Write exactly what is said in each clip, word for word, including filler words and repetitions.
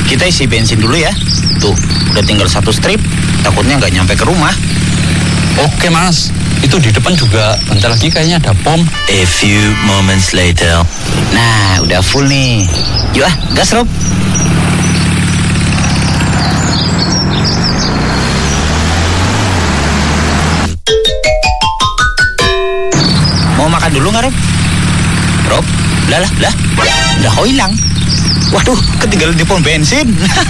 kita isi bensin dulu ya. Tuh, udah tinggal satu strip. Takutnya nggak nyampe ke rumah. Oke mas, itu di depan juga bentar lagi kayaknya ada pom. A few moments later. Nah, udah full nih. Yuk ah, gas Rob. Mau makan dulu nggak Rob? Rob, lah lah lah, udah kau hilang. Waduh, ketinggalan di pom bensin.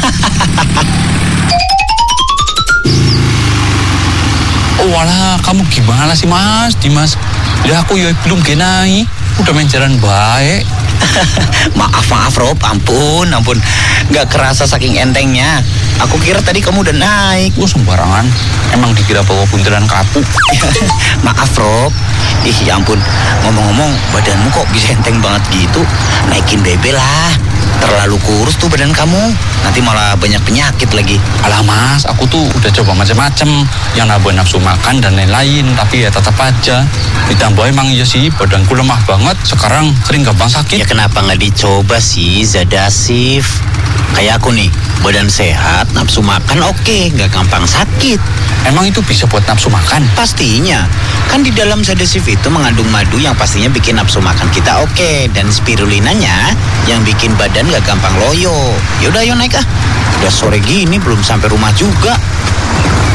Oh walah, kamu gimana sih mas, Dimas? Ya aku ya belum genai, udah main jalan baik. Maaf, maaf Rob, ampun, ampun. Gak kerasa saking entengnya. Aku kira tadi kamu udah naik. Lu sembarangan, emang dikira bawa buntelan kapuk. Maaf Rob. Ih ya ampun, ngomong-ngomong badanmu kok bisa enteng banget gitu? Naikin bebe lah. Terlalu kurus tuh badan kamu. Nanti malah banyak penyakit lagi. Alah mas, aku tuh udah coba macam-macam, yang nambah nafsu makan dan lain-lain, tapi ya tetap aja. Ditambah emang iya sih, badanku lemah banget. Sekarang sering gampang sakit. Ya kenapa nggak dicoba sih, Zadasif? Kayak aku nih, badan sehat, nafsu makan oke, nggak gampang sakit. Emang itu bisa buat nafsu makan? Pastinya. Kan di dalam Zadasif itu mengandung madu yang pastinya bikin nafsu makan kita oke. Dan spirulinanya yang bikin badan nggak gampang loyo. Yaudah, ayo naik ah. Udah sore gini belum sampai rumah juga.